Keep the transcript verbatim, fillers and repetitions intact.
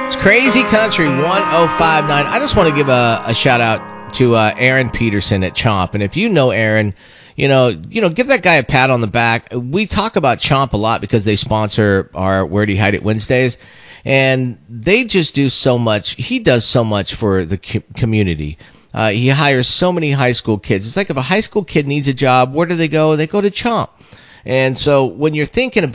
It's Crazy Country one oh five point nine. I just want to give a, a shout out to uh, Aaron Peterson at Chomp. And if you know Aaron, you know, you know, give that guy a pat on the back. We talk about Chomp a lot because they sponsor our Where Do You Hide It Wednesdays. And they just do so much. He does so much for the co- community. Uh, he hires so many high school kids. It's like if a high school kid needs a job, where do they go? They go to Chomp. And so when you're thinking